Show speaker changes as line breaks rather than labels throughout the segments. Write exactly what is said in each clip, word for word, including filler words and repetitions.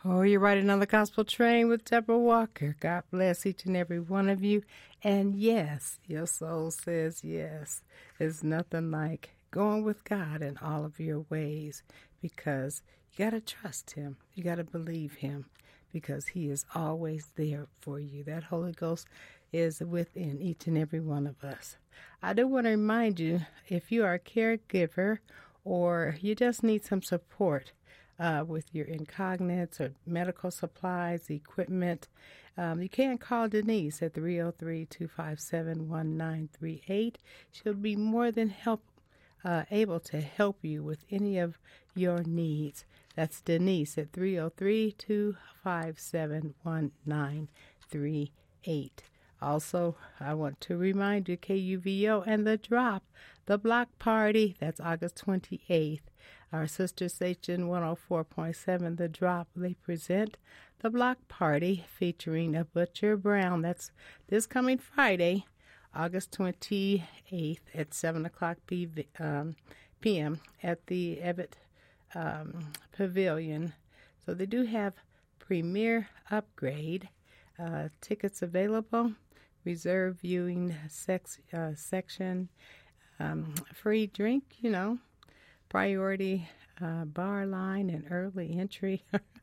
Oh, you're riding on the gospel train with Deborah Walker. God bless each and every one of you. And yes, your soul says yes. There's nothing like going with God in all of your ways, because you got to trust him. You got to believe him, because he is always there for you. That Holy Ghost is within each and every one of us. I do want to remind you, if you are a caregiver or you just need some support, Uh, with your incognites or medical supplies, equipment, um, you can call Denise at three oh three, two five seven, one nine three eight. She'll be more than help uh, able to help you with any of your needs. That's Denise at three oh three, two five seven, one nine three eight. Also, I want to remind you, K U V O and The Drop, the block party, that's August twenty-eighth. Our sister station one oh four point seven, The Drop, they present the block party featuring a Butcher Brown. That's this coming Friday, August twenty-eighth at seven o'clock p m at the Ebbett um, Pavilion. So they do have Premier Upgrade. Uh, tickets available, reserve viewing sex, uh, section, um, free drink, you know, priority uh, bar line and early entry.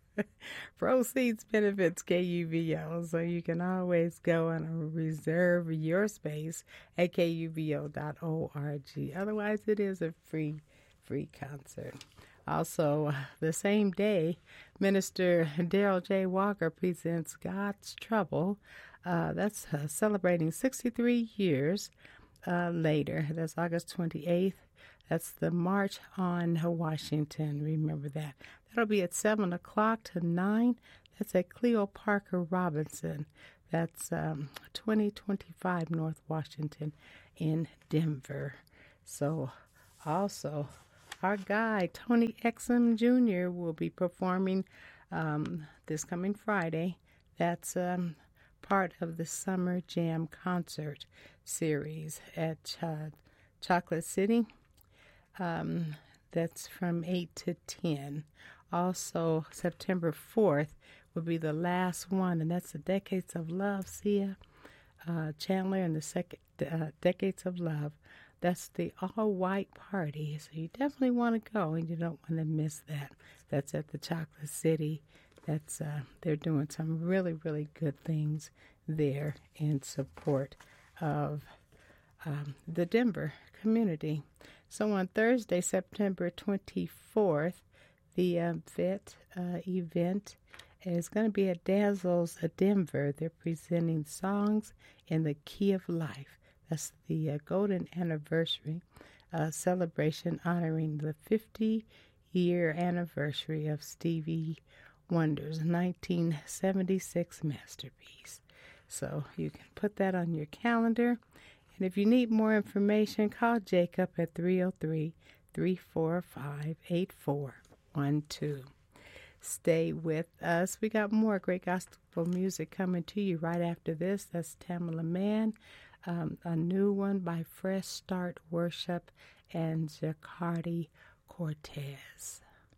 Proceeds benefits K U V O, so you can always go and reserve your space at K U V O dot org. Otherwise, it is a free, free concert. Also, the same day, Minister Daryl J. Walker presents God's Trouble. Uh, that's uh, celebrating sixty-three years uh, later. That's August twenty-eighth. That's the March on Washington. Remember that. That'll be at seven o'clock to nine. That's at Cleo Parker Robinson. That's um, twenty twenty-five North Washington in Denver. So, also, our guy, Tony Exum Junior, will be performing um, this coming Friday. That's um, part of the Summer Jam Concert series at Ch- Chocolate City. Um, that's from eight to ten. Also, September fourth will be the last one, and that's the Decades of Love, Sia uh, Chandler and the second uh, Decades of Love. That's the all-white party, so you definitely want to go, and you don't want to miss that. That's at the Chocolate City. That's uh, they're doing some really, really good things there in support of um, the Denver community. So on Thursday, September twenty-fourth, the uh, vet uh, event is going to be at Dazzles uh, Denver. They're presenting Songs in the Key of Life. That's the uh, golden anniversary uh, celebration honoring the fifty-year anniversary of Stevie Wonder's nineteen seventy-six masterpiece. So you can put that on your calendar. And if you need more information, call Jacob at three oh three, three four five, eight four one two. Stay with us. We got more great gospel music coming to you right after this. That's Tamala Mann. Um, a new one by Fresh Start Worship and Jacardi Cortez.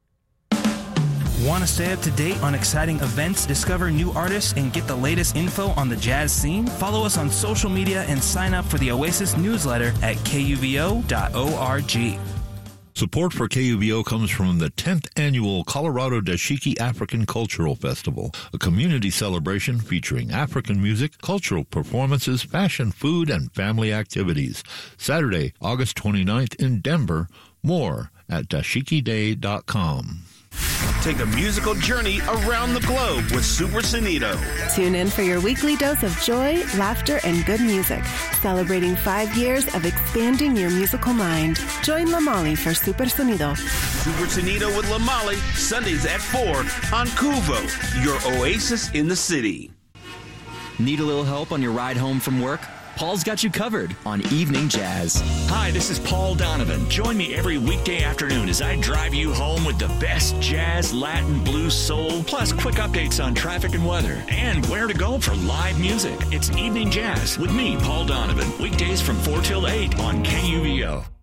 Want to stay up to date on exciting events, discover new artists, and get the latest info on the jazz scene? Follow us on social media and sign up for the Oasis newsletter at K U V O dot org.
Support for K U V O comes from the tenth Annual Colorado Dashiki African Cultural Festival, a community celebration featuring African music, cultural performances, fashion, food, and family activities. Saturday, August twenty-ninth in Denver. More at dashiki day dot com.
Take a musical journey around the globe with Super Sonido.
Tune in for your weekly dose of joy, laughter, and good music, celebrating five years of expanding your musical mind. Join Lamali for Super Sonido.
Super Sonido with Lamali, Sundays at four on Kuvo, your oasis in the city.
Need a little help on your ride home from work? Paul's got you covered on Evening Jazz.
Hi, this is Paul Donovan. Join me every weekday afternoon as I drive you home with the best jazz, Latin, blues, soul, plus quick updates on traffic and weather, and where to go for live music. It's Evening Jazz with me, Paul Donovan, weekdays from four till eight on K U V O.